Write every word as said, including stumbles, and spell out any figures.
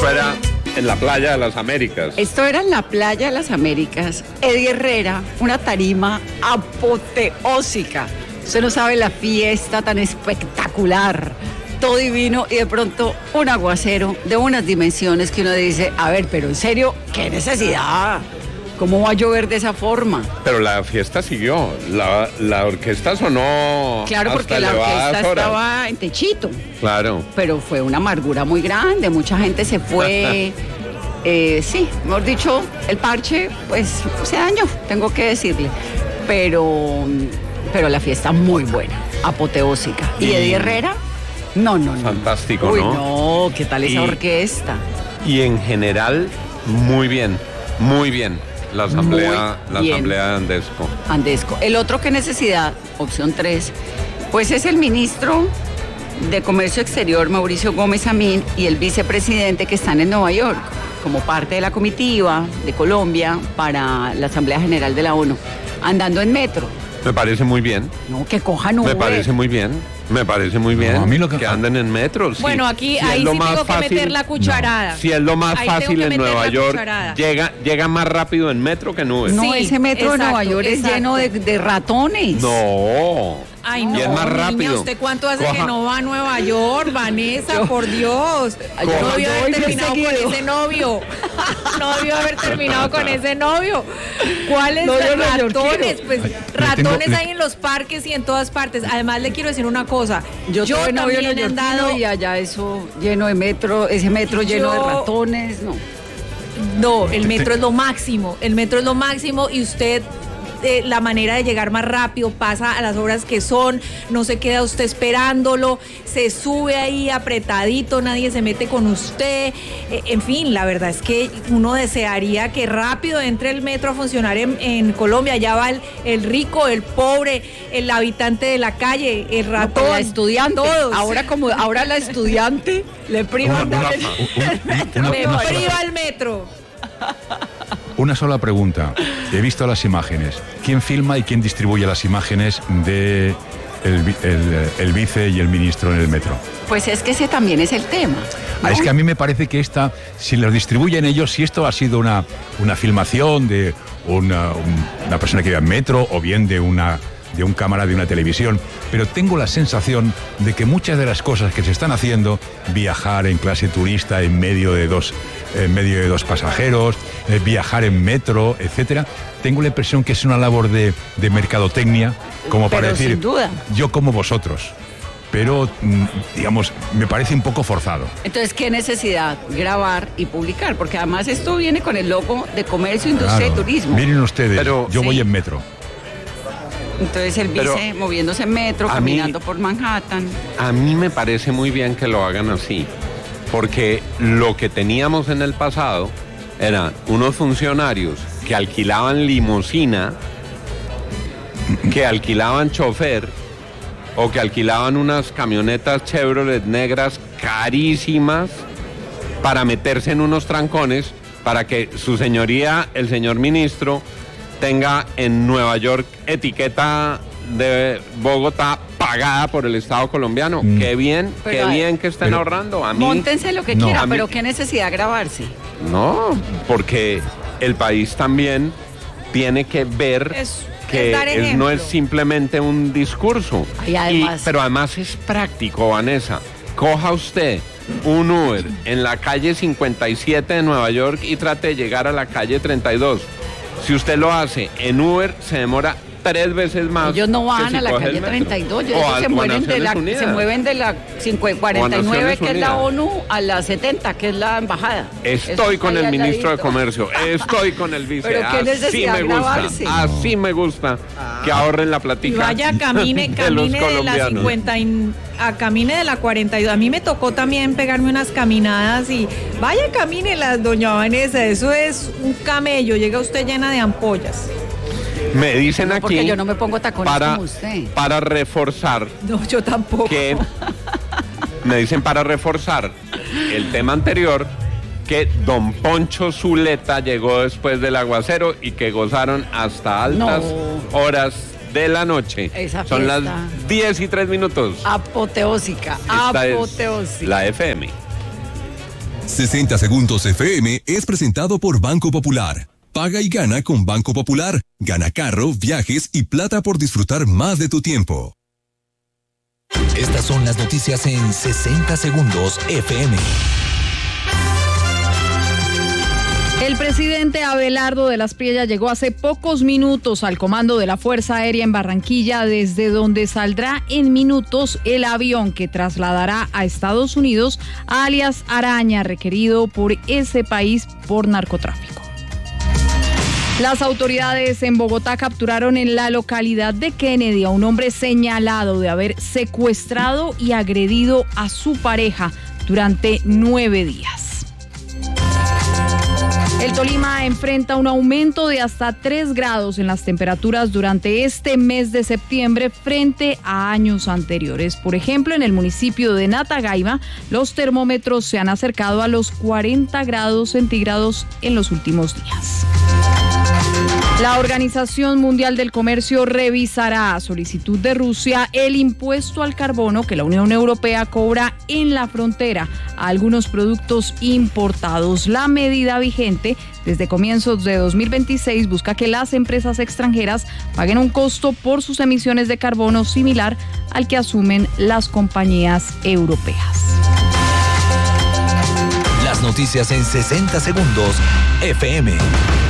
Esto era en la Playa de las Américas. Esto era en la Playa de las Américas. Eddie Herrera, una tarima apoteósica. Usted no sabe la fiesta tan espectacular, todo divino, y de pronto un aguacero de unas dimensiones que uno dice, a ver, pero en serio, ¿qué necesidad? ¿Cómo va a llover de esa forma? Pero la fiesta siguió, la, la orquesta sonó. Claro, porque hasta la orquesta horas. estaba en techito. Claro. Pero fue una amargura muy grande, mucha gente se fue. eh, sí, mejor dicho, el parche, pues, se dañó, tengo que decirle. Pero, pero la fiesta muy buena, apoteósica. ¿Y, ¿Y Eddie Herrera? No, no, no. Fantástico, Uy, ¿no? no, ¿qué tal esa y, orquesta? Y en general, muy bien, muy bien. La asamblea, la bien. asamblea de Andesco. Andesco. El otro que necesidad, opción tres, pues es el ministro de Comercio Exterior, Mauricio Gómez Amín, y el vicepresidente que están en Nueva York, como parte de la comitiva de Colombia para la Asamblea General de la ONU, andando en metro. Me parece muy bien. No, que cojan Uber. Me parece muy bien. Me parece muy bien no, a mí lo que, que anden en metro. Sí. Bueno, aquí si ahí sí tengo fácil, que meter la cucharada. No. Si es lo más ahí fácil en Nueva York, llega, llega más rápido en metro que en Uber. No, sí, ese metro exacto, de Nueva York exacto. es lleno de, de ratones. No. Ay, no, y es más rápido. Niña, ¿usted cuánto hace Coja. que no va a Nueva York, Vanessa? Yo, por Dios. Coja. No debió haber yo terminado con ese novio. No debió haber terminado con ese novio. ¿Cuáles no, yo no, ratones? yo pues Ay, ratones tengo, hay en los parques y en todas partes. Además, le quiero decir una cosa. Yo, yo también he andado y allá eso lleno de metro, ese metro lleno yo, de ratones, no. No, el metro es lo máximo. El metro es lo máximo y usted... Eh, la manera de llegar más rápido, pasa a las horas que son, no se queda usted esperándolo, se sube ahí apretadito, nadie se mete con usted, eh, en fin, la verdad es que uno desearía que rápido entre el metro a funcionar en, en Colombia. Ya va el, el rico, el pobre, el habitante de la calle, el ratón, no, la estudiante, todos. ahora como ahora la estudiante le priva una, una, una, le una, priva el metro. Una sola pregunta. He visto las imágenes. ¿Quién filma y quién distribuye las imágenes de el, el, el vice y el ministro en el metro? Pues es que ese también es el tema, ¿no? Ah, es que a mí me parece que esta, si lo distribuyen ellos, si esto ha sido una, una filmación de una, una persona que iba en metro o bien de una... de un cámara de una televisión, pero tengo la sensación de que muchas de las cosas que se están haciendo, viajar en clase turista en medio de dos, en medio de dos pasajeros, eh, viajar en metro, etcétera, tengo la impresión que es una labor de, de mercadotecnia, como pero para decir, sin duda. Yo como vosotros, pero digamos, me parece un poco forzado. Entonces, ¿qué necesidad? Grabar y publicar, porque además esto viene con el logo de Comercio, Industria Claro. y Turismo. Miren ustedes, pero, yo sí. voy en metro. Entonces el vice Pero moviéndose en metro, caminando mí, por Manhattan. A mí me parece muy bien que lo hagan así, porque lo que teníamos en el pasado eran unos funcionarios que alquilaban limusina, que alquilaban chofer, o que alquilaban unas camionetas Chevrolet negras carísimas para meterse en unos trancones para que su señoría, el señor ministro, tenga en Nueva York etiqueta de Bogotá pagada por el Estado colombiano. Mm. Qué bien, pero qué bien que estén pero, ahorrando. A mí, móntense lo que no, quieran, mí, pero qué necesidad grabarse. No, porque el país también tiene que ver es, que es es, no es simplemente un discurso. Y además, y, pero además es práctico, Vanessa. Coja usted un Uber en la calle cincuenta y siete de Nueva York y trate de llegar a la calle treinta y dos. Si usted lo hace en Uber, se demora tres veces más. Ellos no van si a la calle treinta y dos, ellos se, mueven de la, se mueven de la cuarenta y nueve, que es la ONU, a la setenta, que es la embajada. Estoy con el ministro de Comercio, estoy con el vice. Pero qué necesidad así me gusta, grabarse. así me gusta ah. que ahorren la platica. Y vaya, camine, camine de, de la cincuenta y, a camine de la cuarenta y dos. A mí me tocó también pegarme unas caminadas y vaya, camine la doña Vanessa, eso es un camello, llega usted llena de ampollas. Me dicen no, aquí porque yo no me pongo tacones para, como usted. Para reforzar. No, yo tampoco. Que me dicen para reforzar el tema anterior que don Poncho Zuleta llegó después del aguacero y que gozaron hasta altas no. horas de la noche. Esa Son fiesta. las diez y tres minutos. Apoteósica, Esta apoteósica. Es la F M. sesenta Segundos F M es presentado por Banco Popular. Paga y gana con Banco Popular. Gana carro, viajes y plata por disfrutar más de tu tiempo. Estas son las noticias en sesenta Segundos F M. El presidente Abelardo de las Priellas llegó hace pocos minutos al comando de la Fuerza Aérea en Barranquilla, desde donde saldrá en minutos el avión que trasladará a Estados Unidos a alias Araña, requerido por ese país por narcotráfico. Las autoridades en Bogotá capturaron en la localidad de Kennedy a un hombre señalado de haber secuestrado y agredido a su pareja durante nueve días. El Tolima enfrenta un aumento de hasta tres grados en las temperaturas durante este mes de septiembre frente a años anteriores. Por ejemplo, en el municipio de Natagaima, los termómetros se han acercado a los cuarenta grados centígrados en los últimos días. La Organización Mundial del Comercio revisará a solicitud de Rusia el impuesto al carbono que la Unión Europea cobra en la frontera a algunos productos importados. La medida vigente desde comienzos de dos mil veintiséis busca que las empresas extranjeras paguen un costo por sus emisiones de carbono similar al que asumen las compañías europeas. Las noticias en sesenta Segundos F M.